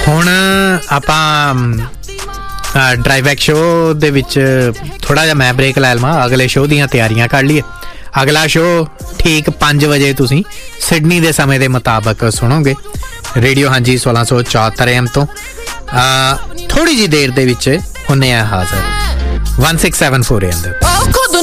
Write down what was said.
ਹੁਣ ਆਪਾਂ ਡਰਾਈਵੈਕ ਸ਼ੋਅ ਦੇ ਵਿੱਚ ਥੋੜ੍ਹਾ ਜਿਹਾ ਮੈਂ ਬ੍ਰੇਕ ਲੈ ਲਵਾਂ, ਅਗਲੇ ਸ਼ੋਅ ਦੀਆਂ ਤਿਆਰੀਆਂ ਕਰ ਲਈਏ। ਅਗਲਾ ਸ਼ੋਅ ਠੀਕ 5 ਵਜੇ ਤੁਸੀਂ ਸਿਡਨੀ ਦੇ ਸਮੇਂ ਦੇ ਮੁਤਾਬਕ ਸੁਣੋਗੇ ਰੇਡੀਓ ਹਾਂਜੀ 1674 AM ਤੋਂ। ਥੋੜ੍ਹੀ ਜਿਹੀ ਦੇਰ ਦੇ ਵਿੱਚ ਹੁੰਦੇ ਆ ਹਾਜ਼ਰ 1674 AM ਦੇ।